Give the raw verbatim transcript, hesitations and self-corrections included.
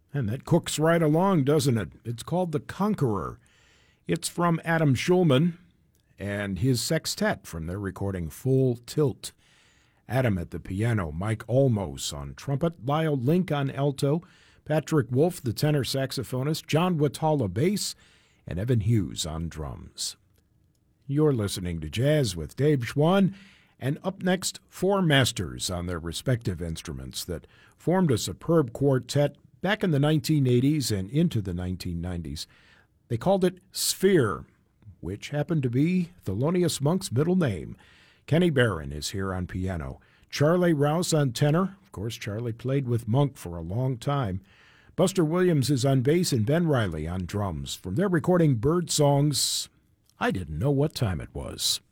And that cooks right along, doesn't it? It's called The Conqueror. It's from Adam Schulman and his sextet from their recording Full Tilt. Adam at the piano, Mike Olmos on trumpet, Lyle Link on alto, Patrick Wolf, the tenor saxophonist, John Watala bass, and Evan Hughes on drums. You're listening to Jazz with Dave Schwann, and up next, four masters on their respective instruments that formed a superb quartet back in the nineteen eighties and into the nineteen nineties. They called it Sphere, which happened to be Thelonious Monk's middle name. Kenny Barron is here on piano. Charlie Rouse on tenor. Of course, Charlie played with Monk for a long time. Buster Williams is on bass and Ben Riley on drums. From their recording Bird Songs, I Didn't Know What Time It Was.